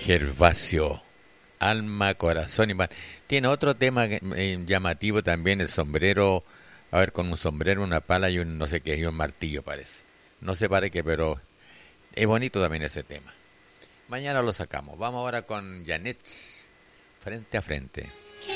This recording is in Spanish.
Gervasio, alma, corazón y pan. Tiene otro tema llamativo también, el sombrero, a ver, con un sombrero, una pala y un no sé qué, y un martillo parece. No sé para qué, pero es bonito también ese tema. Mañana lo sacamos. Vamos ahora con Janet, frente a frente.